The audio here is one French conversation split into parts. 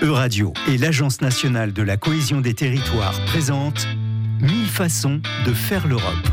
Euradio et l'Agence nationale de la cohésion des territoires présentent 1000 façons de faire l'Europe.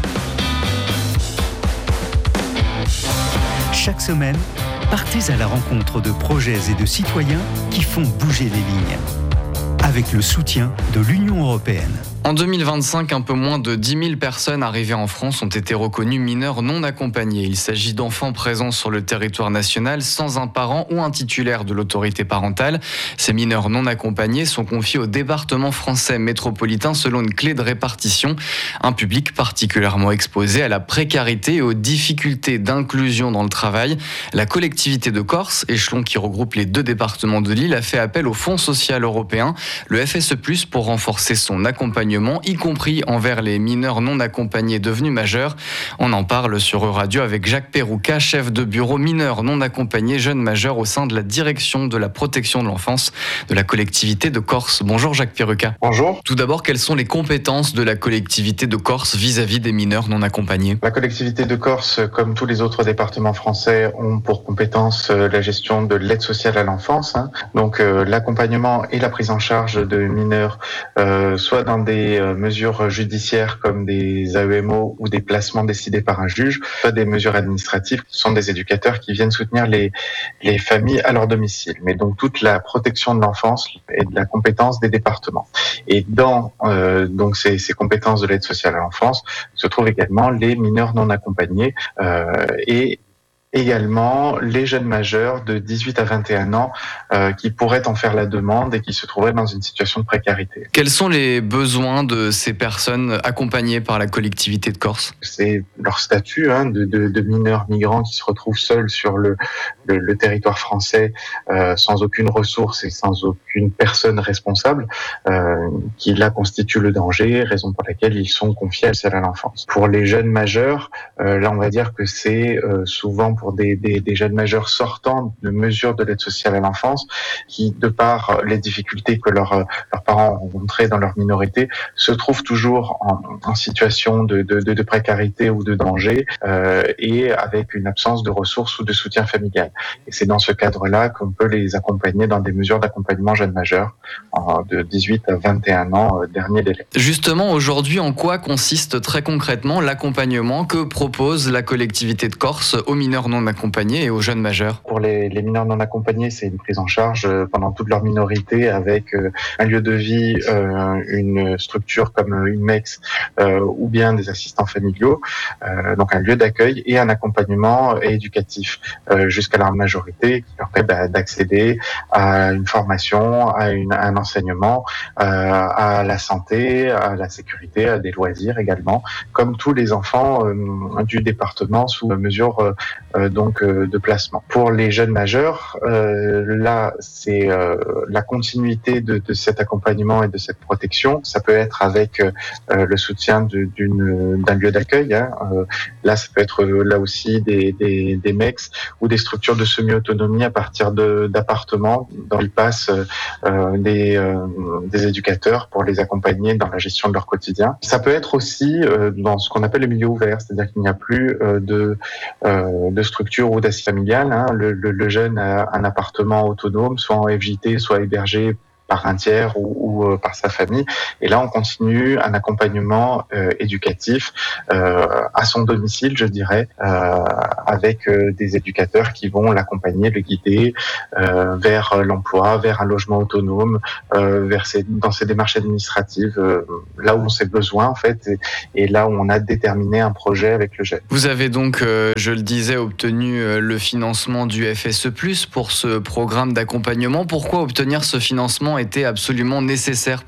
Chaque semaine, partez à la rencontre de projets et de citoyens qui font bouger les lignes. Avec le soutien de l'Union européenne. En 2025, un peu moins de 10 000 personnes arrivées en France ont été reconnues mineurs non accompagnés. Il s'agit d'enfants présents sur le territoire national sans un parent ou un titulaire de l'autorité parentale. Ces mineurs non accompagnés sont confiés au département français métropolitain selon une clé de répartition. Un public particulièrement exposé à la précarité et aux difficultés d'inclusion dans le travail. La collectivité de Corse, échelon qui regroupe les deux départements de l'île, a fait appel au Fonds social européen, le FSE+, pour renforcer son accompagnement, y compris envers les mineurs non accompagnés devenus majeurs. On en parle sur Euradio avec Jacques Perrouca, chef de bureau mineurs non accompagnés jeunes majeurs au sein de la direction de la protection de l'enfance de la collectivité de Corse. Bonjour Jacques Perrouca. Bonjour. Tout d'abord, quelles sont les compétences de la collectivité de Corse vis-à-vis des mineurs non accompagnés ? La collectivité de Corse, comme tous les autres départements français, ont pour compétence la gestion de l'aide sociale à l'enfance, donc l'accompagnement et la prise en charge de mineurs, soit dans des mesures judiciaires comme des AEMO ou des placements décidés par un juge, soit des mesures administratives. Ce sont des éducateurs qui viennent soutenir les familles à leur domicile. Mais donc toute la protection de l'enfance est de la compétence des départements. Et dans donc ces compétences de l'aide sociale à l'enfance se trouvent également les mineurs non accompagnés et également les jeunes majeurs de 18 à 21 ans qui pourraient en faire la demande et qui se trouveraient dans une situation de précarité. Quels sont les besoins de ces personnes accompagnées par la collectivité de Corse ? C'est leur statut de mineurs migrants qui se retrouvent seuls sur le territoire français sans aucune ressource et sans aucune personne responsable qui là constitue le danger, raison pour laquelle ils sont confiés à l'enfance. Pour les jeunes majeurs, là on va dire que c'est souvent pour des jeunes majeurs sortant de mesures de l'aide sociale à l'enfance qui, de par les difficultés que leurs parents ont rencontrées dans leur minorité, se trouvent toujours en situation de précarité ou de danger et avec une absence de ressources ou de soutien familial. Et c'est dans ce cadre-là qu'on peut les accompagner dans des mesures d'accompagnement jeunes majeurs de 18 à 21 ans, dernier délai. Justement, aujourd'hui, en quoi consiste très concrètement l'accompagnement que propose la collectivité de Corse aux mineurs non accompagnés et aux jeunes majeurs ? Pour les mineurs non accompagnés, c'est une prise en charge pendant toute leur minorité avec un lieu de vie, une structure comme une MEX ou bien des assistants familiaux, donc un lieu d'accueil et un accompagnement éducatif jusqu'à leur majorité qui leur permet d'accéder à une formation, à un enseignement, à la santé, à la sécurité, à des loisirs également, comme tous les enfants du département sous mesure de placement. Pour les jeunes majeurs, là c'est la continuité de cet accompagnement et de cette protection. Ça peut être avec le soutien d'un lieu d'accueil. Là, ça peut être là aussi des MEX ou des structures de semi-autonomie à partir d'appartements dans lesquels passent des éducateurs pour les accompagner dans la gestion de leur quotidien. Ça peut être aussi dans ce qu'on appelle le milieu ouvert, c'est-à-dire qu'il n'y a plus de structure ou d'assistance familiale. Le jeune a un appartement autonome, soit en FJT, soit hébergé par un tiers ou par sa famille. Et là, on continue un accompagnement éducatif à son domicile, je dirais, avec des éducateurs qui vont l'accompagner, le guider vers l'emploi, vers un logement autonome, dans ses démarches administratives, là où on ses besoins en fait, et là où on a déterminé un projet avec le jeune. Vous avez donc, je le disais, obtenu le financement du FSE+, pour ce programme d'accompagnement. Pourquoi obtenir ce financement était absolument nécessaire